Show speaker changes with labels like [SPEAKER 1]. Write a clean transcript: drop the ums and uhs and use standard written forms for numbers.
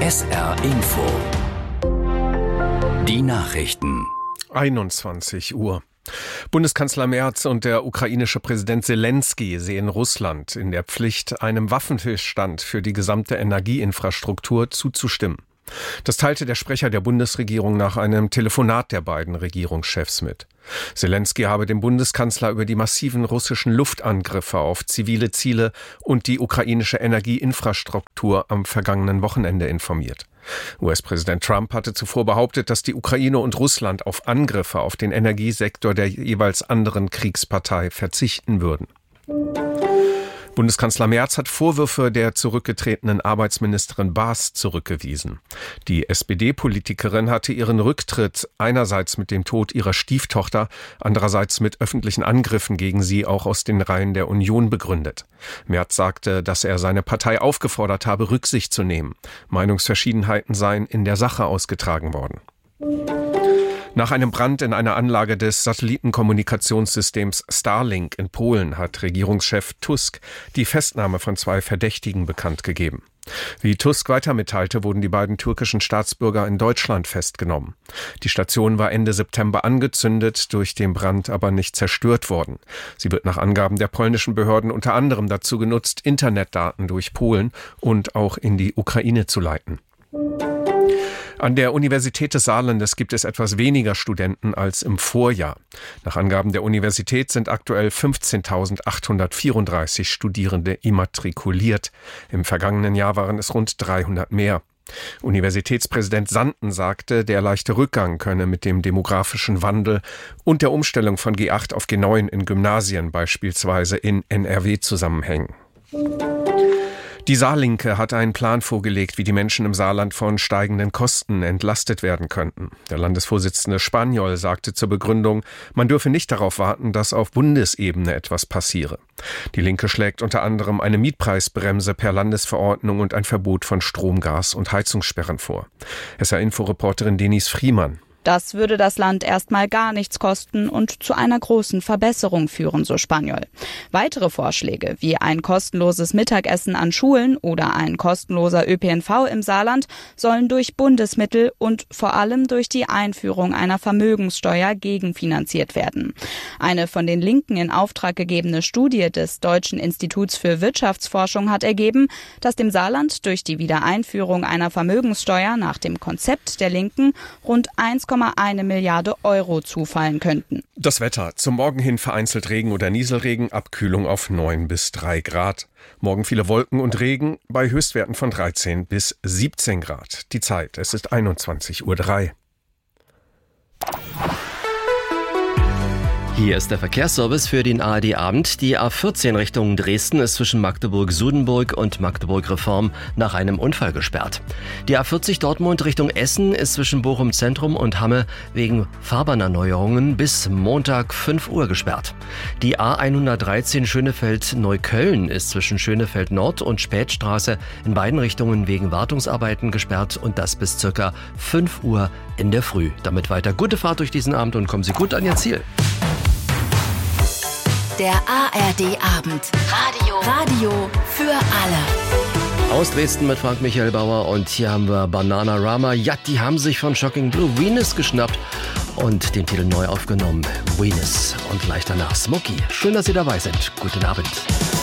[SPEAKER 1] SR Info. Die Nachrichten.
[SPEAKER 2] 21 Uhr. Bundeskanzler Merz und der ukrainische Präsident Selenskyj sehen Russland in der Pflicht, einem Waffenstillstand für die gesamte Energieinfrastruktur zuzustimmen. Das teilte der Sprecher der Bundesregierung nach einem Telefonat der beiden Regierungschefs mit. Selenskyj habe den Bundeskanzler über die massiven russischen Luftangriffe auf zivile Ziele und die ukrainische Energieinfrastruktur am vergangenen Wochenende informiert. US-Präsident Trump hatte zuvor behauptet, dass die Ukraine und Russland auf Angriffe auf den Energiesektor der jeweils anderen Kriegspartei verzichten würden. Bundeskanzler Merz hat Vorwürfe der zurückgetretenen Arbeitsministerin Baas zurückgewiesen. Die SPD-Politikerin hatte ihren Rücktritt einerseits mit dem Tod ihrer Stieftochter, andererseits mit öffentlichen Angriffen gegen sie auch aus den Reihen der Union begründet. Merz sagte, dass er seine Partei aufgefordert habe, Rücksicht zu nehmen. Meinungsverschiedenheiten seien in der Sache ausgetragen worden. Nach einem Brand in einer Anlage des Satellitenkommunikationssystems Starlink in Polen hat Regierungschef Tusk die Festnahme von 2 Verdächtigen bekannt gegeben. Wie Tusk weiter mitteilte, wurden die beiden türkischen Staatsbürger in Deutschland festgenommen. Die Station war Ende September angezündet, durch den Brand aber nicht zerstört worden. Sie wird nach Angaben der polnischen Behörden unter anderem dazu genutzt, Internetdaten durch Polen und auch in die Ukraine zu leiten. An der Universität des Saarlandes gibt es etwas weniger Studenten als im Vorjahr. Nach Angaben der Universität sind aktuell 15.834 Studierende immatrikuliert. Im vergangenen Jahr waren es rund 300 mehr. Universitätspräsident Sanden sagte, der leichte Rückgang könne mit dem demografischen Wandel und der Umstellung von G8 auf G9 in Gymnasien beispielsweise in NRW zusammenhängen. Die Saarlinke hat einen Plan vorgelegt, wie die Menschen im Saarland von steigenden Kosten entlastet werden könnten. Der Landesvorsitzende Spaniol sagte zur Begründung, man dürfe nicht darauf warten, dass auf Bundesebene etwas passiere. Die Linke schlägt unter anderem eine Mietpreisbremse per Landesverordnung und ein Verbot von Strom, Gas und Heizungssperren vor. SR-Info-Reporterin Denise Friemann.
[SPEAKER 3] Das würde das Land erstmal gar nichts kosten und zu einer großen Verbesserung führen, so Spaniol. Weitere Vorschläge wie ein kostenloses Mittagessen an Schulen oder ein kostenloser ÖPNV im Saarland sollen durch Bundesmittel und vor allem durch die Einführung einer Vermögenssteuer gegenfinanziert werden. Eine von den Linken in Auftrag gegebene Studie des Deutschen Instituts für Wirtschaftsforschung hat ergeben, dass dem Saarland durch die Wiedereinführung einer Vermögenssteuer nach dem Konzept der Linken rund 1,1 Milliarde Euro zufallen könnten.
[SPEAKER 2] Das Wetter. Zum Morgen hin vereinzelt Regen oder Nieselregen, Abkühlung auf 9 bis 3 Grad. Morgen viele Wolken und Regen bei Höchstwerten von 13 bis 17 Grad. Die Zeit, es ist 21:03 Uhr.
[SPEAKER 4] Hier ist der Verkehrsservice für den ARD-Abend. Die A14 Richtung Dresden ist zwischen Magdeburg-Sudenburg und Magdeburg-Reform nach einem Unfall gesperrt. Die A40 Dortmund Richtung Essen ist zwischen Bochum Zentrum und Hamme wegen Fahrbahnerneuerungen bis Montag 5 Uhr gesperrt. Die A113 Schönefeld-Neukölln ist zwischen Schönefeld Nord und Spätstraße in beiden Richtungen wegen Wartungsarbeiten gesperrt und das bis ca. 5 Uhr in der Früh. Damit weiter gute Fahrt durch diesen Abend und kommen Sie gut an Ihr Ziel.
[SPEAKER 5] Der ARD-Abend. Radio für alle.
[SPEAKER 4] Aus Dresden mit Frank Michael Bauer und hier haben wir Bananarama. Ja, die haben sich von Shocking Blue Venus geschnappt und den Titel neu aufgenommen. Venus und gleich danach Smokey. Schön, dass Sie dabei sind. Guten Abend.